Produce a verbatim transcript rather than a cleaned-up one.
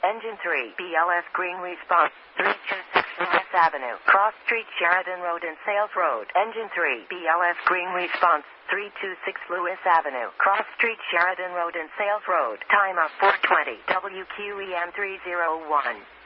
Engine three, B L S green response, three two six Lewis Avenue, Cross Street, Sheridan Road and Sales Road. Engine three, B L S green response, three two six Lewis Avenue, Cross Street, Sheridan Road and Sales Road. Time of four twenty, W Q E M three oh one.